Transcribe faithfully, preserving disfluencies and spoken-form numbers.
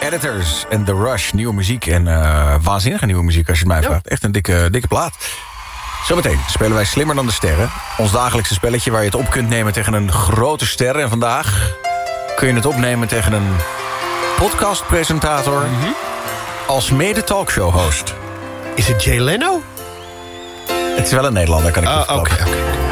Editors en The Rush. Nieuwe muziek en uh, waanzinnige nieuwe muziek als je het mij vraagt. Echt een dikke, dikke plaat. Zometeen spelen wij Slimmer dan de Sterren. Ons dagelijkse spelletje waar je het op kunt nemen tegen een grote ster. En vandaag kun je het opnemen tegen een podcastpresentator... Mm-hmm. als mede talkshow-host. Is het Jay Leno? Het is wel een Nederlander, kan ik je uh, verklappen. Oké, okay, oké. Okay.